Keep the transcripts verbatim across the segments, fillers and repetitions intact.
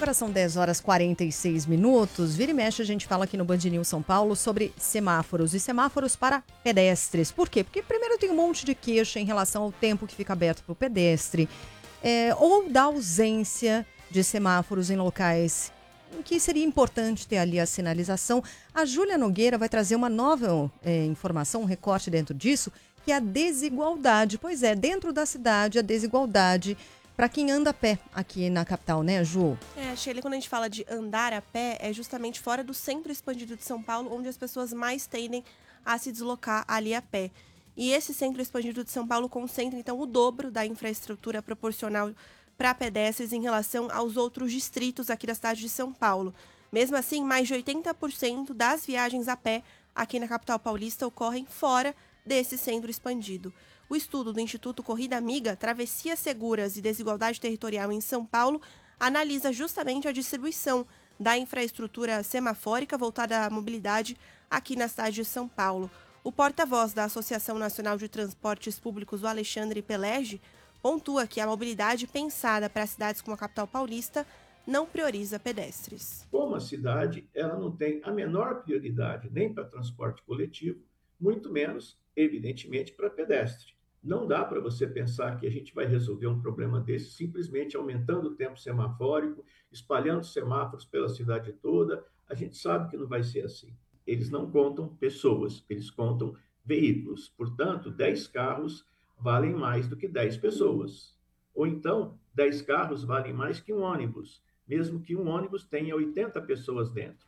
Agora são dez horas e quarenta e seis minutos. Vira e mexe, a gente fala aqui no Band News São Paulo sobre semáforos e semáforos para pedestres. Por quê? Porque primeiro tem um monte de queixa em relação ao tempo que fica aberto para o pedestre, é, ou da ausência de semáforos em locais em que seria importante ter ali a sinalização. A Júlia Nogueira vai trazer uma nova é, informação, um recorte dentro disso, que é a desigualdade. Pois é, dentro da cidade, a desigualdade para quem anda a pé aqui na capital, né, Ju? É, Sheila, quando a gente fala de andar a pé, é justamente fora do centro expandido de São Paulo, onde as pessoas mais tendem a se deslocar ali a pé. E esse centro expandido de São Paulo concentra, então, o dobro da infraestrutura proporcional para pedestres em relação aos outros distritos aqui da cidade de São Paulo. Mesmo assim, mais de oitenta por cento das viagens a pé aqui na capital paulista ocorrem fora desse centro expandido. O estudo do Instituto Corrida Amiga, Travessias Seguras e Desigualdade Territorial em São Paulo, analisa justamente a distribuição da infraestrutura semafórica voltada à mobilidade aqui na cidade de São Paulo. O porta-voz da Associação Nacional de Transportes Públicos, o Alexandre Pelege, pontua que a mobilidade pensada para cidades como a capital paulista não prioriza pedestres. Como a cidade, ela não tem a menor prioridade nem para transporte coletivo, muito menos, evidentemente, para pedestre. Não dá para você pensar que a gente vai resolver um problema desse simplesmente aumentando o tempo semafórico, espalhando semáforos pela cidade toda. A gente sabe que não vai ser assim. Eles não contam pessoas, eles contam veículos. Portanto, dez carros valem mais do que dez pessoas. Ou então, dez carros valem mais que um ônibus, mesmo que um ônibus tenha oitenta pessoas dentro.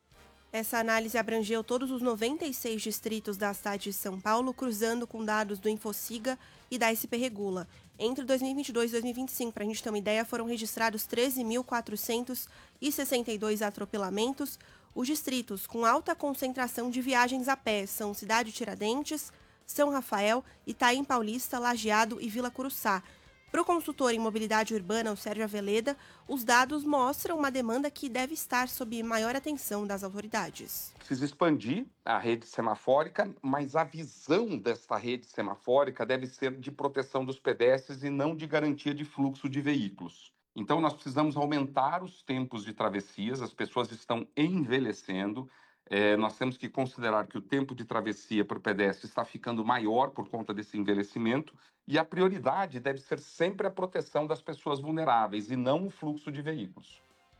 Essa análise abrangeu todos os noventa e seis distritos da cidade de São Paulo, cruzando com dados do Infociga e da S P Regula. Entre dois mil e vinte e dois e dois mil e vinte e cinco, para a gente ter uma ideia, foram registrados treze mil quatrocentos e sessenta e dois atropelamentos. Os distritos com alta concentração de viagens a pé são Cidade Tiradentes, São Rafael, Itaim Paulista, Lajeado e Vila Curuçá. Para o consultor em mobilidade urbana, o Sérgio Aveleda, os dados mostram uma demanda que deve estar sob maior atenção das autoridades. Precisa expandir a rede semafórica, mas a visão desta rede semafórica deve ser de proteção dos pedestres e não de garantia de fluxo de veículos. Então, nós precisamos aumentar os tempos de travessias, as pessoas estão envelhecendo. É, nós temos que considerar que o tempo de travessia para o pedestre está ficando maior por conta desse envelhecimento e a prioridade deve ser sempre a proteção das pessoas vulneráveis e não o fluxo de veículos.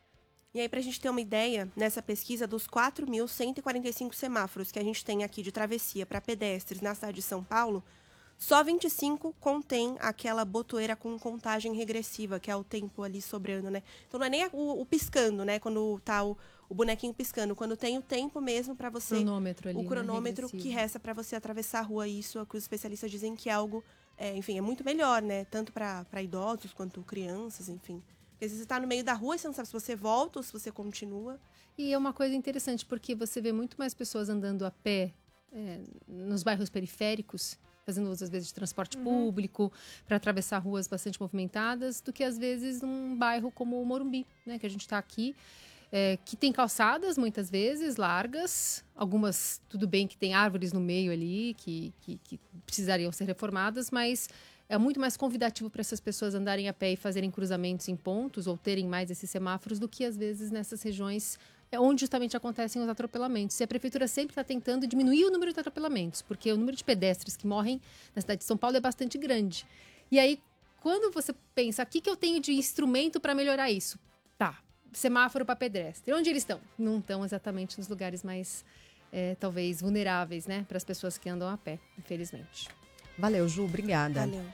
E aí, para a gente ter uma ideia, nessa pesquisa dos quatro mil cento e quarenta e cinco semáforos que a gente tem aqui de travessia para pedestres na cidade de São Paulo, só vinte e cinco contém aquela botoeira com contagem regressiva, que é o tempo ali sobrando, né? Então não é nem o, o piscando, né? Quando tá o, o bonequinho piscando. Quando tem o tempo mesmo para você... Cronômetro ali, o cronômetro, né? que resta para você atravessar a rua. Isso é o que os especialistas dizem que é algo, é, enfim, é muito melhor, né? Tanto para idosos quanto crianças, enfim. Porque às vezes você tá no meio da rua e você não sabe se você volta ou se você continua. E é uma coisa interessante, porque você vê muito mais pessoas andando a pé é, nos bairros periféricos, fazendo uso, às vezes, de transporte uhum. público, para atravessar ruas bastante movimentadas, do que, às vezes, num bairro como o Morumbi, né, que a gente está aqui, é, que tem calçadas, muitas vezes, largas, algumas, tudo bem que tem árvores no meio ali, que, que, que precisariam ser reformadas, mas é muito mais convidativo para essas pessoas andarem a pé e fazerem cruzamentos em pontos, ou terem mais esses semáforos, do que, às vezes, nessas regiões é onde justamente acontecem os atropelamentos. E a prefeitura sempre está tentando diminuir o número de atropelamentos, porque o número de pedestres que morrem na cidade de São Paulo é bastante grande. E aí, quando você pensa, o que, que eu tenho de instrumento para melhorar isso? Tá, semáforo para pedestre. Onde eles estão? Não estão exatamente nos lugares mais, é, talvez, vulneráveis, né? Para as pessoas que andam a pé, infelizmente. Valeu, Ju, obrigada. Valeu.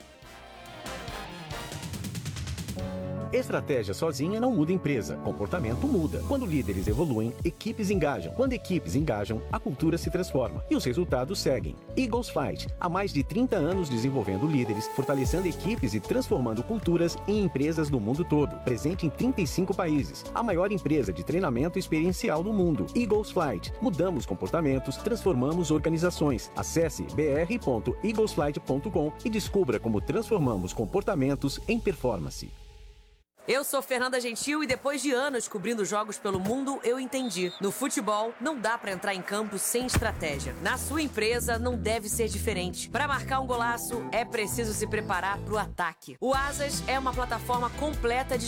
Estratégia sozinha não muda empresa, comportamento muda. Quando líderes evoluem, equipes engajam. Quando equipes engajam, a cultura se transforma e os resultados seguem. Eagles Flight, há mais de trinta anos desenvolvendo líderes, fortalecendo equipes e transformando culturas em empresas no mundo todo. Presente em trinta e cinco países, a maior empresa de treinamento experiencial no mundo. Eagles Flight, mudamos comportamentos, transformamos organizações. Acesse b r ponto eagles flight ponto com e descubra como transformamos comportamentos em performance. Eu sou Fernanda Gentil e depois de anos cobrindo jogos pelo mundo, eu entendi. No futebol, não dá pra entrar em campo sem estratégia. Na sua empresa, não deve ser diferente. Para marcar um golaço, é preciso se preparar pro ataque. O Asas é uma plataforma completa de